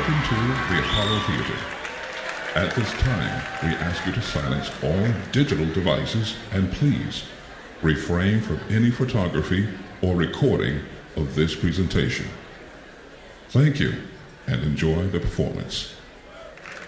Welcome to the Apollo Theater. At this time, we ask you to silence all digital devices and please refrain from any photography or recording of this presentation. Thank you and enjoy the performance.